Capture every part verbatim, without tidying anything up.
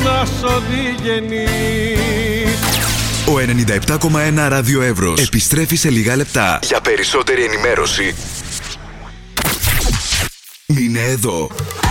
να σ' οδηγενείς. Ο ενενήντα επτά κόμμα ένα Ράδιο Εύρος επιστρέφει σε λίγα λεπτά. Για περισσότερη ενημέρωση μείνε εδώ.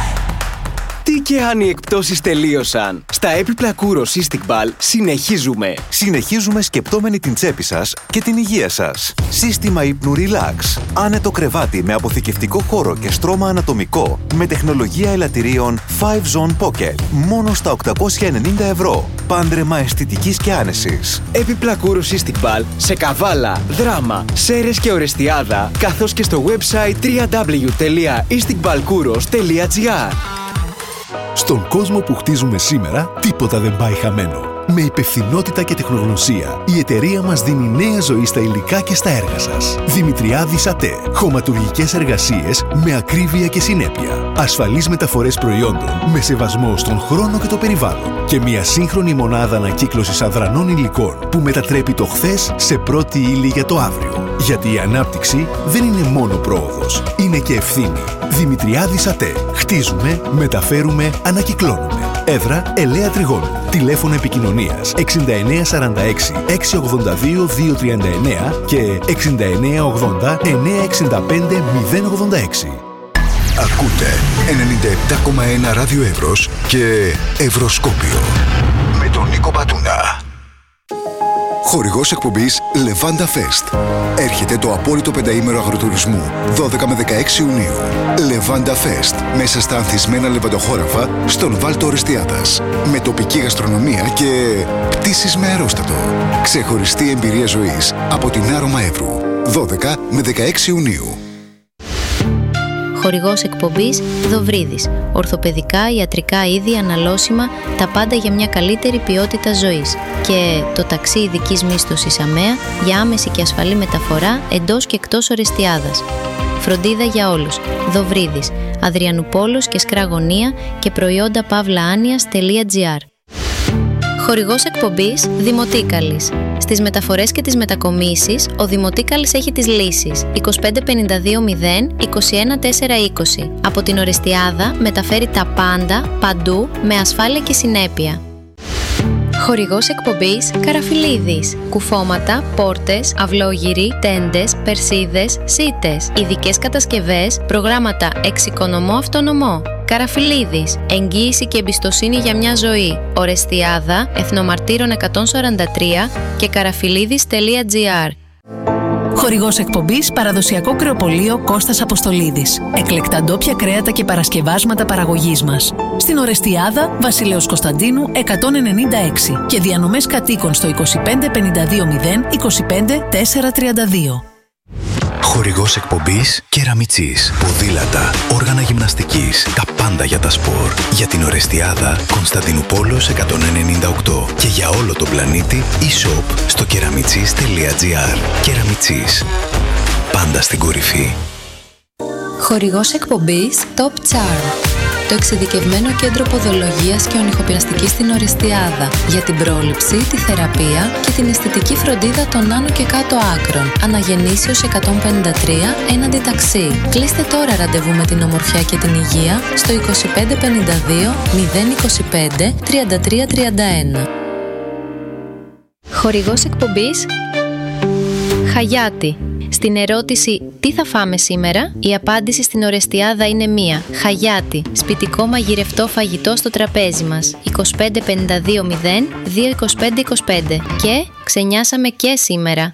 Τι και αν οι εκπτώσεις τελείωσαν. Στα έπιπλα Kouros Cystic Ball συνεχίζουμε. Συνεχίζουμε σκεπτόμενοι την τσέπη σας και την υγεία σας. Σύστημα ύπνου Relax. Άνετο κρεβάτι με αποθηκευτικό χώρο και στρώμα ανατομικό. Με τεχνολογία ελαττηρίων φάιβ Zone Pocket. Μόνο στα οκτακόσια ενενήντα ευρώ. Πάντρεμα αισθητικής και άνεσης. Έπιπλα Kouros Cystic Ball σε Καβάλα, Δράμα, Σέρρες και Ορεστιάδα, καθώς και στο website double-u double-u double-u τελεία istic ball kouros τελεία gr. Στον κόσμο που χτίζουμε σήμερα, τίποτα δεν πάει χαμένο. Με υπευθυνότητα και τεχνογνωσία, η εταιρεία μας δίνει νέα ζωή στα υλικά και στα έργα σας. Δημητριάδης ΑΤΕ. Χωματουργικές εργασίες με ακρίβεια και συνέπεια. Ασφαλείς μεταφορές προϊόντων με σεβασμό στον χρόνο και το περιβάλλον. Και μια σύγχρονη μονάδα ανακύκλωσης αδρανών υλικών που μετατρέπει το χθες σε πρώτη ύλη για το αύριο. Γιατί η ανάπτυξη δεν είναι μόνο πρόοδος, είναι και ευθύνη. Δημητριάδης ΑΤΕ. Χτίζουμε, μεταφέρουμε, ανακυκλώνουμε. Έδρα Ελαία Τριγώνου. Τηλέφωνο επικοινωνίας εξήντα εννέα σαράντα έξι εξακόσια ογδόντα δύο διακόσια τριάντα εννέα και εξήντα εννέα ογδόντα εννέα εξήντα πέντε μηδέν ογδόντα έξι. Ακούτε ενενήντα επτά κόμμα ένα Ράδιο Εύρος και Ευρωσκόπιο με τον Νίκο Πατούνα. Χορηγός εκπομπής Levanda Fest. Έρχεται το απόλυτο πενταήμερο αγροτουρισμού δώδεκα με δεκαέξι Ιουνίου. Levanda Fest. Μέσα στα ανθισμένα λεβαντοχώραφα στον Βάλτο Ορεστιάδας. Με τοπική γαστρονομία και πτήσεις με αερόστατο. Ξεχωριστή εμπειρία ζωής από την Άρωμα Εύρου. δώδεκα με δεκαέξι Ιουνίου. Χορηγός εκπομπής Δοβρίδης. Ορθοπαιδικά, ιατρικά είδη, αναλώσιμα, τα πάντα για μια καλύτερη ποιότητα ζωής. Και το ταξί ειδικής μίσθωσης ΑΜΕΑ για άμεση και ασφαλή μεταφορά εντός και εκτός Ορεστιάδας. Φροντίδα για όλους. Δοβρίδης. Αδριανουπόλος και Σκραγωνία και προϊόντα pavlaanias.gr. Χορηγός εκπομπής Δημοτίκαλης. Στις μεταφορές και τις μετακομίσεις, ο Δημοτίκαλης έχει τις λύσεις είκοσι πέντε πενήντα δύο μηδέν είκοσι ένα τετρακόσια είκοσι. Από την Ορεστιάδα μεταφέρει τα πάντα, παντού, με ασφάλεια και συνέπεια. Χορηγός εκπομπής Καραφιλίδης. Κουφώματα, πόρτες, αυλόγυροι, τέντες, περσίδες, σίτες. Ειδικές κατασκευές, προγράμματα εξοικονομώ αυτονομώ. Καραφιλίδης. Εγγύηση και εμπιστοσύνη για μια ζωή. Ορεστιάδα, Εθνομαρτύρων εκατόν σαράντα τρία και καραφιλίδης.gr. Χορηγός εκπομπής Παραδοσιακό Κρεοπωλείο Κώστας Αποστολίδης. Εκλεκτά ντόπια κρέατα και παρασκευάσματα παραγωγής μας. Στην Ορεστιάδα, Βασιλέως Κωνσταντίνου εκατόν ενενήντα έξι και διανομές κατοίκων στο είκοσι πέντε πενήντα δύο μηδέν είκοσι πέντε τετρακόσια τριάντα δύο. Χορηγός εκπομπής Κεραμιτσής. Ποδήλατα, όργανα γυμναστικής, τα πάντα για τα σπορ. Για την Ορεστιάδα, Κωνσταντινούπολος εκατόν ενενήντα οκτώ. Και για όλο τον πλανήτη, e-shop στο κεραμιτσής.gr. Κεραμιτσής. Πάντα στην κορυφή. Χορηγός εκπομπής Top Charm. Το εξειδικευμένο κέντρο ποδολογίας και ονυχοπλαστικής στην Ορεστιάδα για την πρόληψη, τη θεραπεία και την αισθητική φροντίδα των άνω και κάτω άκρων. Αναγεννήσεως εκατόν πενήντα τρία έναντι ταξί. Κλείστε τώρα ραντεβού με την ομορφιά και την υγεία στο είκοσι πέντε πενήντα δύο μηδέν είκοσι πέντε τριάντα τρία τριάντα ένα. Χορηγός εκπομπής Χαγιάτι. Στην ερώτηση «Τι θα φάμε σήμερα?» η απάντηση στην Ορεστιάδα είναι μία. Χαγιάτι. Σπιτικό μαγειρευτό φαγητό στο τραπέζι μας. είκοσι πέντε πενήντα δύο μηδέν δύο είκοσι πέντε είκοσι πέντε. Και ξενιάσαμε και σήμερα.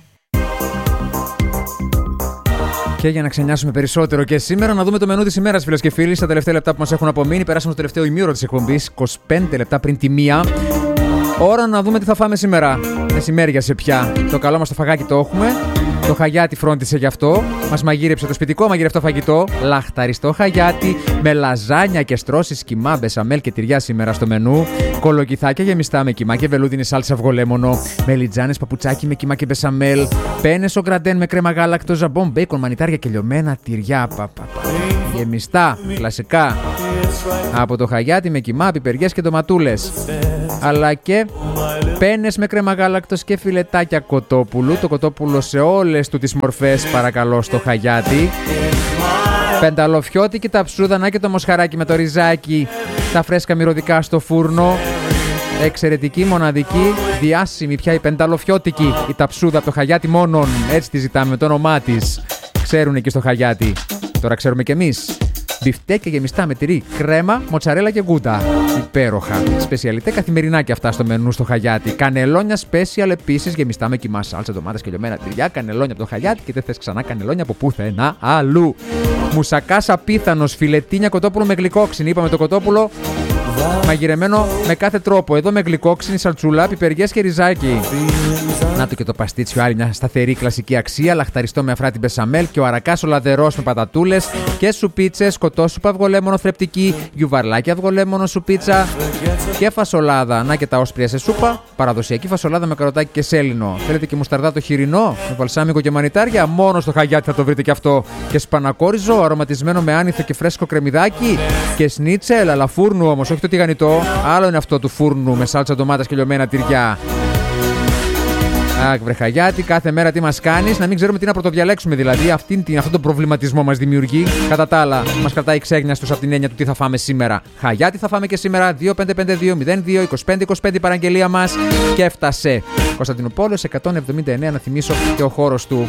Και για να ξενιάσουμε περισσότερο και σήμερα, να δούμε το μενού της ημέρας, φίλες και φίλοι. Στα τελευταία λεπτά που μας έχουν απομείνει, περάσαμε στο τελευταίο ημίωρο της εκπομπής, είκοσι πέντε λεπτά πριν τη μία. Ώρα να δούμε τι θα φάμε σήμερα. Μεσημέριασε πια. Το καλό μας το φαγάκι το έχουμε. Το Χαγιάτι φρόντισε γι' αυτό. Μας μαγείρεψε το σπιτικό μαγειρευτό φαγητό. Λαχταριστό Χαγιάτι με λαζάνια και στρώσεις κιμά, μπεσαμέλ και τυριά σήμερα στο μενού. Κολοκυθάκια γεμιστά με κιμά και βελούδινη σάλτσα αυγολέμονο. Μελιτζάνες παπουτσάκι με κιμά και μπεσαμέλ. Πένες ο γκραντέν με κρέμα γάλακτο, ζαμπόν, μπέικον, μανιτάρια και λιωμένα τυριά. Πα, πα, πα. Γεμιστά, κλασικά. Από το Χαγιάτι με κιμά, πιπεριές και ντοματούλες. Αλλά και πένες με κρέμα γάλακτος και φιλετάκια κοτόπουλου. Το κοτόπουλο σε όλες του τις μορφές, παρακαλώ, στο Χαγιάτι. Πενταλοφιώτικη τα ψούδανα και το μοσχαράκι με το ριζάκι. Τα φρέσκα μυρωδικά στο φούρνο. εξαιρετική, μοναδική, διάσημη πια η πενταλοφιώτικη, η ταψούδα από το Χαγιάτι μόνον. Έτσι τη ζητάμε με το όνομά της. Ξέρουν εκεί στο Χαγιάτι. Τώρα ξέρουμε κι εμείς. Μπιφτέκια γεμιστά με τυρί, κρέμα, μοτσαρέλα και γκούτα. Υπέροχα. Σπεσιαλιτέ καθημερινά και αυτά στο μενού στο Χαγιάτι. Κανελόνια special επίσης γεμιστά με κιμά, σάλτσα, ντομάτες και λιωμένα τυριά. Κανελόνια από το Χαγιάτι και δεν θες ξανά κανελόνια από πουθενά αλλού. Μουσακάς απίθανος, φιλετίνια κοτόπουλο με γλυκόξινη. Είπαμε το κοτόπουλο μαγειρεμένο με κάθε τρόπο. Εδώ με γλυκόξινη, σαλτσούλα, πιπεριές και ριζάκι. Να το και το παστίτσιο, άλλη μια σταθερή κλασική αξία. Λαχταριστό με αφράτη μπεσαμέλ και ο αρακάς ο λαδερός με πατατούλες και σουπίτσες, κοτόσουπα αυγολέμονο θρεπτική, γιουβαρλάκι αυγολέμονο σουπίτσα και φασολάδα. Να και τα όσπρια σε σούπα. Παραδοσιακή φασολάδα με καροτάκι και σέλινο. Θέλετε και μουσταρδάτο χοιρινό με βαλσάμικο και μανιτάρια. Μόνο στο Χαγιάτι θα το βρείτε και αυτό. Και σπανακόριζο αρωματισμένο με άνηθο και φρέσκο κρεμμυδάκι. Και σνίτσελ, αλλά φούρνου όμως, όχι το τηγανιτό. Άλλο είναι αυτό του φούρνου με σάλτσα, ντομάτες και λιωμένα τυριά. Αχ, βρε Χαγιάτι, κάθε μέρα τι μας κάνεις, να μην ξέρουμε τι να πρωτοδιαλέξουμε δηλαδή. Αυτήν, αυτόν τον προβληματισμό μας δημιουργεί. Κατά τα άλλα, μας κρατάει ξέγνιαστος από την έννοια του τι θα φάμε σήμερα. Χαγιάτι θα φάμε και σήμερα. δύο πέντε πέντε δύο μηδέν δύο είκοσι πέντε είκοσι πέντε η παραγγελία μας και έφτασε. Κωνσταντινούπολης εκατόν εβδομήντα εννέα, να θυμίσω και ο χώρος του.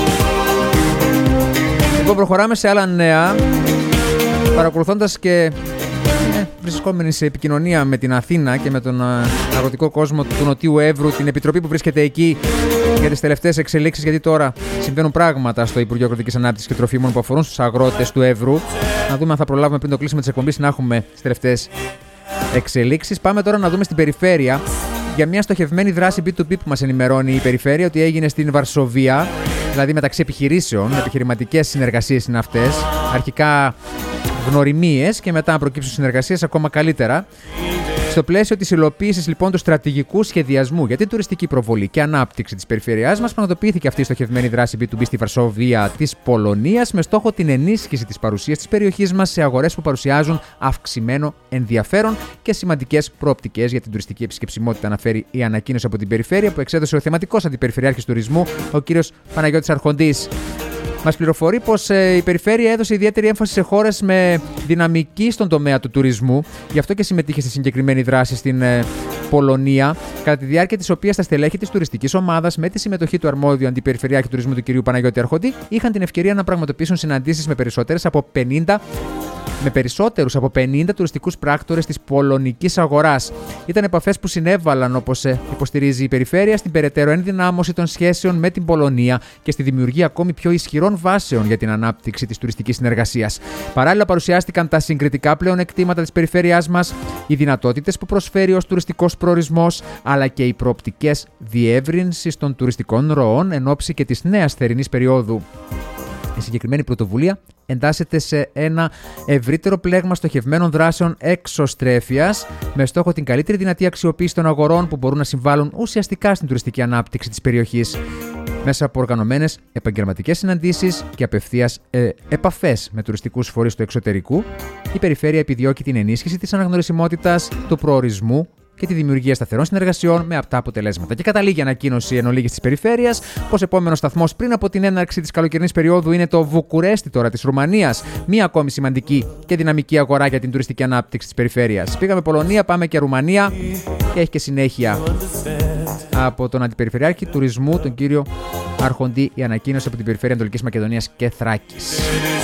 Λοιπόν, προχωράμε σε άλλα νέα. Παρακολουθώντας και βρισκόμενοι σε επικοινωνία με την Αθήνα και με τον αγροτικό κόσμο του Νοτιού Εύρου, την επιτροπή που βρίσκεται εκεί για τις τελευταίες εξελίξεις, γιατί τώρα συμβαίνουν πράγματα στο Υπουργείο Αγροτικής Ανάπτυξης και Τροφίμων που αφορούν στους αγρότες του Εύρου. Να δούμε αν θα προλάβουμε πριν το κλείσιμο της εκπομπής να έχουμε τις τελευταίες εξελίξεις. Πάμε τώρα να δούμε στην περιφέρεια για μια στοχευμένη δράση μπι του μπι που μας ενημερώνει η περιφέρεια ότι έγινε στην Βαρσοβία, δηλαδή μεταξύ επιχειρήσεων, επιχειρηματικές συνεργασίες είναι αυτές. Αρχικά γνωριμίες και μετά να προκύψουν συνεργασίες ακόμα καλύτερα. Στο πλαίσιο της υλοποίησης λοιπόν του στρατηγικού σχεδιασμού για την τουριστική προβολή και ανάπτυξη της περιφέρειάς μας, πραγματοποιήθηκε αυτή η στοχευμένη δράση μπι του μπι στη Βαρσοβία της Πολωνίας με στόχο την ενίσχυση της παρουσίας της περιοχής μας σε αγορές που παρουσιάζουν αυξημένο ενδιαφέρον και σημαντικές προοπτικές για την τουριστική επισκεψιμότητα, αναφέρει η ανακοίνωση από την περιφέρεια που εξέδωσε ο θεματικός αντιπεριφερειάρχης τουρισμού, ο κύριος Παναγιώτης Αρχοντής. Μας πληροφορεί πως ε, η περιφέρεια έδωσε ιδιαίτερη έμφαση σε χώρες με δυναμική στον τομέα του τουρισμού, γι' αυτό και συμμετείχε στη συγκεκριμένη δράση στην ε, Πολωνία, κατά τη διάρκεια της οποίας τα στελέχη της τουριστικής ομάδας, με τη συμμετοχή του αρμόδιου αντιπεριφερειάρχη τουρισμού του κ. Παναγιώτη Αρχοντή, είχαν την ευκαιρία να πραγματοποιήσουν συναντήσεις με περισσότερες από πενήντα με περισσότερους από πενήντα τουριστικούς πράκτορες της πολωνικής αγοράς. Ήταν επαφές που συνέβαλαν, όπως υποστηρίζει η περιφέρεια, στην περαιτέρω ενδυνάμωση των σχέσεων με την Πολωνία και στη δημιουργία ακόμη πιο ισχυρών βάσεων για την ανάπτυξη της τουριστικής συνεργασίας. Παράλληλα, παρουσιάστηκαν τα συγκριτικά πλεονεκτήματα της περιφέρειάς μας, οι δυνατότητες που προσφέρει ως τουριστικός προορισμός, αλλά και οι προοπτικές διεύρυνσης των τουριστικών ροών εν ώψη και της νέας θερινής περίοδου. Η συγκεκριμένη πρωτοβουλία εντάσσεται σε ένα ευρύτερο πλέγμα στοχευμένων δράσεων εξωστρέφειας με στόχο την καλύτερη δυνατή αξιοποίηση των αγορών που μπορούν να συμβάλλουν ουσιαστικά στην τουριστική ανάπτυξη της περιοχής. Μέσα από οργανωμένες επαγγελματικές συναντήσεις και απευθείας ε, επαφές με τουριστικούς φορείς του εξωτερικού, η περιφέρεια επιδιώκει την ενίσχυση της αναγνωρισιμότητας, του προορισμού και τη δημιουργία σταθερών συνεργασιών με απτά αποτελέσματα. Και καταλήγει η ανακοίνωση εν ολίγης της περιφέρειας πως επόμενος σταθμός πριν από την έναρξη της καλοκαιρινής περίοδου είναι το Βουκουρέστι τώρα της Ρουμανίας. Μία ακόμη σημαντική και δυναμική αγορά για την τουριστική ανάπτυξη της περιφέρειας. Πήγαμε Πολωνία, πάμε και Ρουμανία και έχει και συνέχεια. Από τον Αντιπεριφερειάρχη Τουρισμού, τον κύριο Αρχοντή, η ανακοίνωση από την Περιφέρεια Ανατολικής Μακεδονίας και Θράκης.